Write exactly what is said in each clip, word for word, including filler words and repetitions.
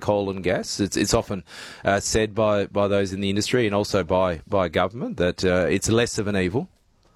coal and gas? It's it's often uh, said by, by those in the industry and also by, by government that uh, it's less of an evil.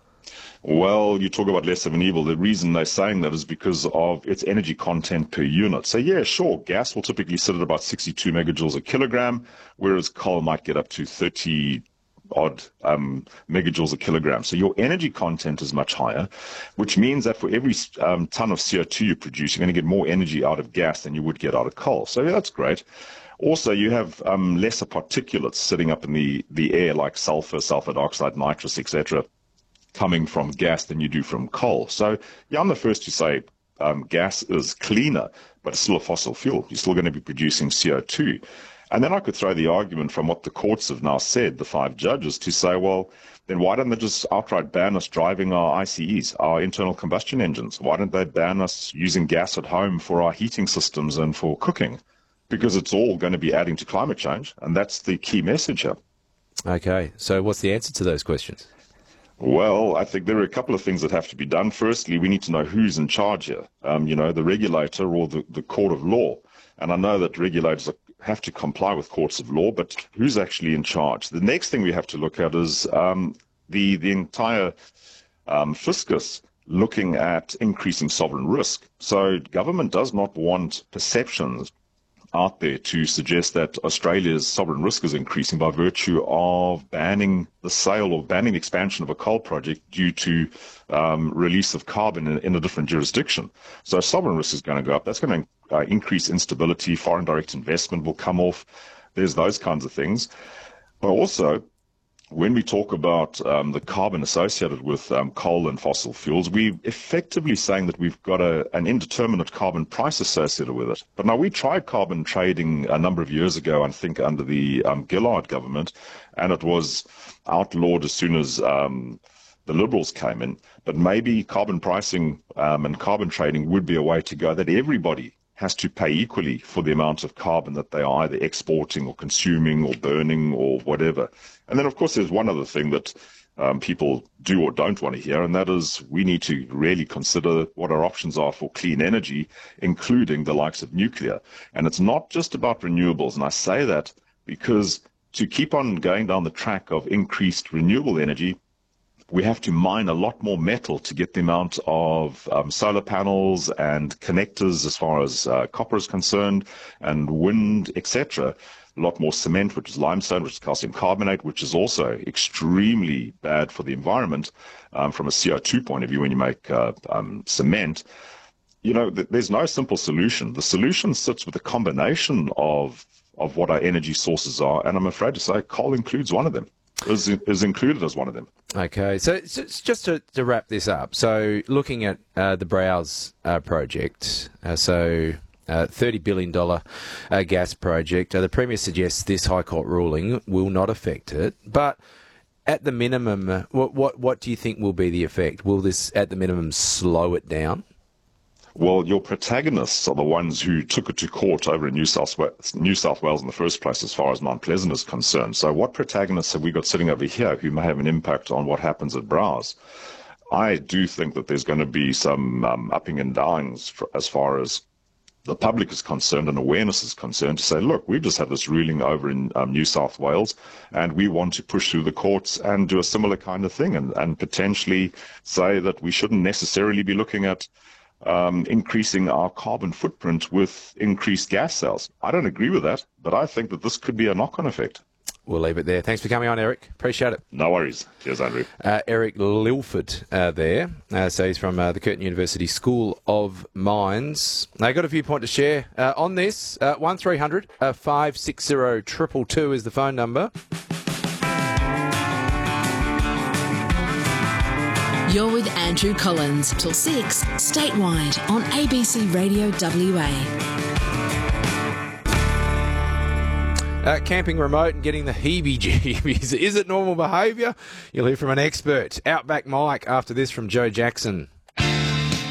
Well, you talk about less of an evil. The reason they're saying that is because of its energy content per unit. So, yeah, sure, gas will typically sit at about sixty-two megajoules a kilogram, whereas coal might get up to thirty odd um, megajoules a kilogram. So your energy content is much higher, which means that for every um, ton of C O two you produce, you're going to get more energy out of gas than you would get out of coal. So yeah, that's great. Also, you have um, lesser particulates sitting up in the, the air, like sulfur, sulfur dioxide, nitrous, et cetera, coming from gas than you do from coal. So yeah, I'm the first to say um, gas is cleaner, but it's still a fossil fuel. You're still going to be producing C O two. And then I could throw the argument from what the courts have now said, the five judges, to say, well, then why don't they just outright ban us driving our I C Es, our internal combustion engines? Why don't they ban us using gas at home for our heating systems and for cooking? Because it's all going to be adding to climate change, and that's the key message here. Okay, so what's the answer to those questions? Well, I think there are a couple of things that have to be done. Firstly, we need to know who's in charge here, um, you know, the regulator or the, the court of law. And I know that regulators are have to comply with courts of law, but who's actually in charge? The next thing we have to look at is um, the the entire um, fiscus looking at increasing sovereign risk. So government does not want perceptions out there to suggest that Australia's sovereign risk is increasing by virtue of banning the sale or banning the expansion of a coal project due to um, release of carbon in, in a different jurisdiction. So sovereign risk is going to go up. That's going to uh, increase instability. Foreign direct investment will come off. There's those kinds of things. But also, when we talk about um, the carbon associated with um, coal and fossil fuels, we're effectively saying that we've got a, an indeterminate carbon price associated with it. But now, we tried carbon trading a number of years ago, I think under the um, Gillard government, and it was outlawed as soon as um, the Liberals came in. But maybe carbon pricing um, and carbon trading would be a way to go, that everybody has to pay equally for the amount of carbon that they are either exporting or consuming or burning or whatever. And then, of course, there's one other thing that um, people do or don't want to hear, and that is we need to really consider what our options are for clean energy, including the likes of nuclear. And it's not just about renewables. And I say that because to keep on going down the track of increased renewable energy, we have to mine a lot more metal to get the amount of um, solar panels and connectors as far as uh, copper is concerned, and wind, et cetera. A lot more cement, which is limestone, which is calcium carbonate, which is also extremely bad for the environment um, from a C O two point of view when you make uh, um, cement. You know, th- there's no simple solution. The solution sits with a combination of, of what our energy sources are, and I'm afraid to say coal includes one of them. Is, is included as one of them. Okay, so, so just to, to wrap this up, so looking at uh, the Browse uh, project, uh, so uh, thirty billion dollars uh, gas project, uh, the Premier suggests this High Court ruling will not affect it, but at the minimum, uh, what, what, what do you think will be the effect? Will this, at the minimum, slow it down? Well, your protagonists are the ones who took it to court over in New South Wales, New South Wales in the first place, as far as Mount Pleasant is concerned. So what protagonists have we got sitting over here who may have an impact on what happens at Browse? I do think that there's going to be some um, upping and downs for, as far as the public is concerned and awareness is concerned, to say, look, we've just had this ruling over in um, New South Wales, and we want to push through the courts and do a similar kind of thing, and, and potentially say that we shouldn't necessarily be looking at Um, increasing our carbon footprint with increased gas sales. I don't agree with that, but I think that this could be a knock-on effect. We'll leave it there. Thanks for coming on, Eric. Appreciate it. No worries. Cheers, Andrew. Uh, Eric Lilford uh, there. Uh, so he's from uh, the Curtin University School of Mines. I got a few points to share uh, on this. Uh, one three hundred five six zero two two two is the phone number. You're with Andrew Collins till six, statewide on A B C Radio W A. Uh, camping remote and getting the heebie-jeebies. Is it normal behaviour? You'll hear from an expert. Outback Mike after this from Joe Jackson.